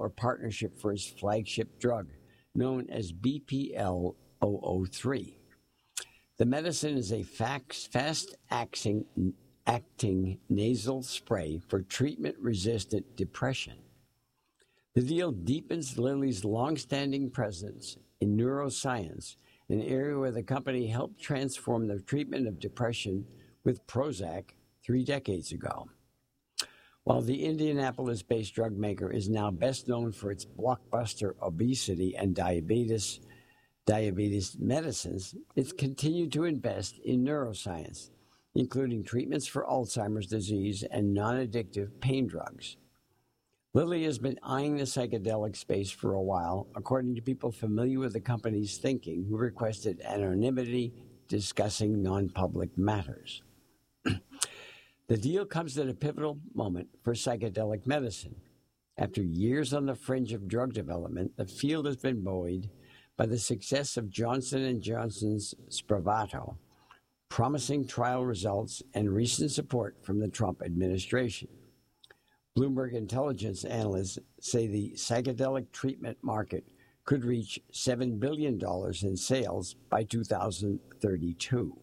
or partnership for its flagship drug, known as BPL-003. The medicine is a fast-acting nasal spray for treatment-resistant depression. The deal deepens Lilly's long-standing presence in neuroscience, an area where the company helped transform the treatment of depression with Prozac 3 decades ago. While the Indianapolis-based drug maker is now best known for its blockbuster obesity and diabetes medicines, it's continued to invest in neuroscience, including treatments for Alzheimer's disease and non-addictive pain drugs. Lilly has been eyeing the psychedelic space for a while, according to people familiar with the company's thinking who requested anonymity discussing non-public matters. The deal comes at a pivotal moment for psychedelic medicine. After years on the fringe of drug development, the field has been buoyed by the success of Johnson & Johnson's Spravato, promising trial results, and recent support from the Trump administration. Bloomberg intelligence analysts say the psychedelic treatment market could reach $7 billion in sales by 2032.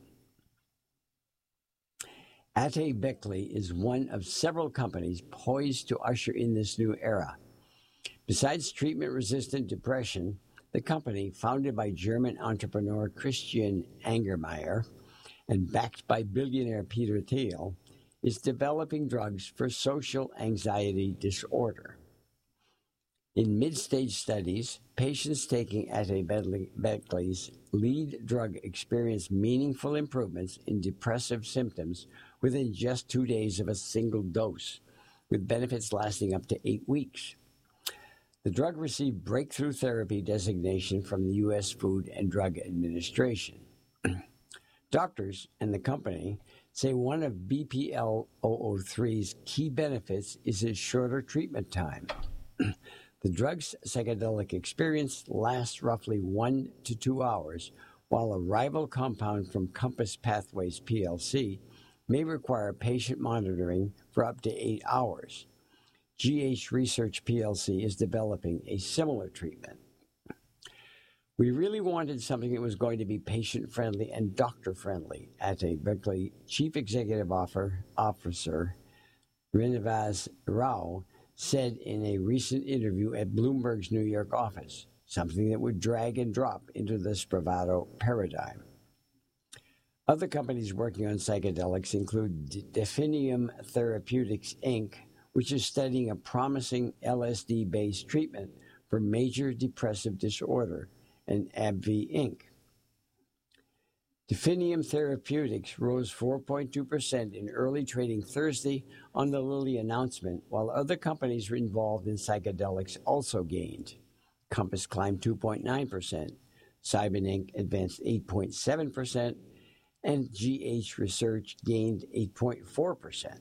Atte-Beckley is one of several companies poised to usher in this new era. Besides treatment-resistant depression, the company, founded by German entrepreneur Christian Angermayer and backed by billionaire Peter Thiel, is developing drugs for social anxiety disorder. In mid-stage studies, patients taking Atte-Beckley's lead drug experienced meaningful improvements in depressive symptoms within just 2 days of a single dose, with benefits lasting up to 8 weeks. The drug received breakthrough therapy designation from the U.S. Food and Drug Administration. Doctors and the company say one of BPL-003's key benefits is its shorter treatment time. The drug's psychedelic experience lasts roughly 1 to 2 hours, while a rival compound from Compass Pathways plc may require patient monitoring for up to 8 hours. GH Research plc is developing a similar treatment. We really wanted something that was going to be patient-friendly and doctor-friendly, Atte-Beckley Chief Executive Officer Srinivas Rao said in a recent interview at Bloomberg's New York office, something that would drag and drop into the Spravato paradigm. Other companies working on psychedelics include Definium Therapeutics, Inc., which is studying a promising LSD-based treatment for major depressive disorder, and AbbVie, Inc. Definium Therapeutics rose 4.2% in early trading Thursday on the Lilly announcement, while other companies involved in psychedelics also gained. Compass climbed 2.9%, Cybin Inc. advanced 8.7%, and GH Research gained 8.4%.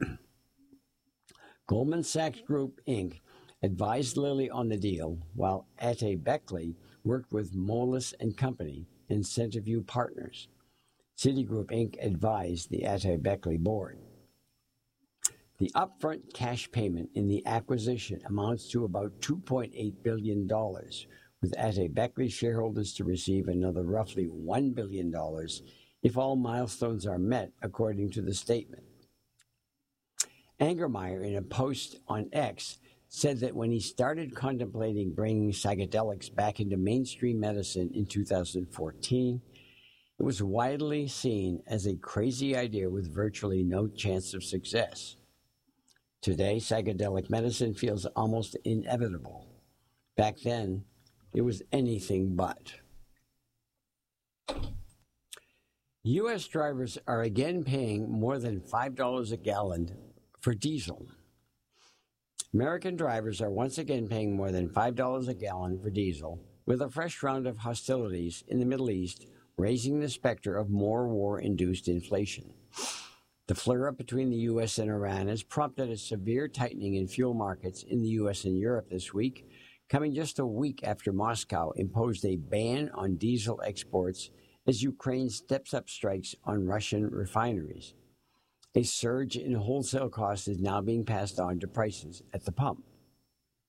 Goldman Sachs Group, Inc. advised Lilly on the deal, while Atte-Beckley worked with Moelis & Company and Centerview Partners. Citigroup, Inc. advised the Atte-Beckley board. The upfront cash payment in the acquisition amounts to about $2.8 billion, with Atte-Beckley shareholders to receive another roughly $1 billion if all milestones are met, according to the statement. Angermayer, in a post on X, said that when he started contemplating bringing psychedelics back into mainstream medicine in 2014, it was widely seen as a crazy idea with virtually no chance of success. Today, psychedelic medicine feels almost inevitable. Back then, it was anything but. U.S. drivers are again paying more than $5 a gallon for diesel. American drivers are once again paying more than $5 a gallon for diesel, with a fresh round of hostilities in the Middle East raising the specter of more war-induced inflation. The flare-up between the U.S. and Iran has prompted a severe tightening in fuel markets in the U.S. and Europe this week, coming just a week after Moscow imposed a ban on diesel exports as Ukraine steps up strikes on Russian refineries. A surge in wholesale costs is now being passed on to prices at the pump.